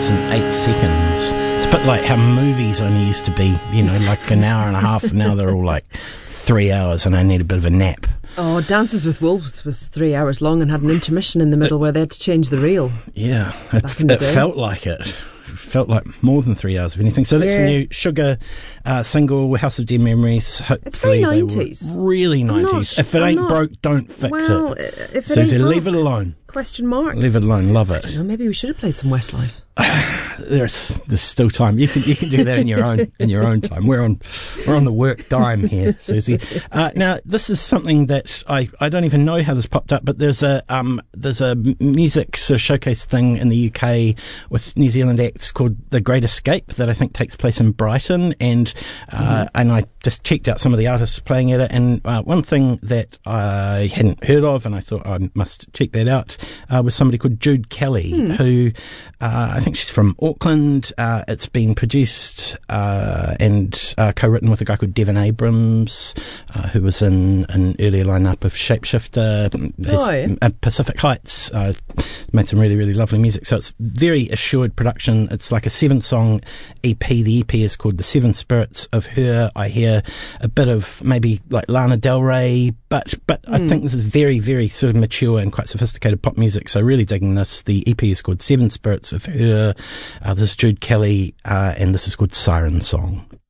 minutes and 8 seconds. It's a bit like how movies only used to be, like an hour and a half. Now they're all like 3 hours, and I need a bit of a nap. Oh, Dances with Wolves was 3 hours long and had an intermission in the middle where they had to change the reel. Yeah, it felt like it. Felt like more than 3 hours of anything. So that's the new Sugar single, House of Dead Memories. It's very 90s. Really 90s. If it ain't broke, don't fix it. If it Susie, ain't broke, leave it alone. Question mark. Leave it alone. Love it. I don't know, maybe we should have played some Westlife. There's still time. You can do that in your own time. We're on the work dime here, Susie. Now this is something that I don't even know how this popped up, but there's a music sort of showcase thing in the UK with New Zealand acts called The Great Escape that I think takes place in Brighton, and I just checked out some of the artists playing at it, and one thing that I hadn't heard of, and I thought I must check that out, was somebody called Jude Kelly, who I think she's from Auckland. It's been produced and co-written with a guy called Devin Abrams, who was in an earlier lineup of Shapeshifter, Pacific Heights. Made some really, really lovely music. So it's very assured production. It's like a 7-song EP. The EP is called The Seven Spirits of Her. I hear a bit of maybe like Lana Del Rey, but I think this is very, very sort of mature and quite sophisticated pop music. So really digging this. The EP is called Seven Spirits of Her. This is Jude Kelly, and this is called Siren Song.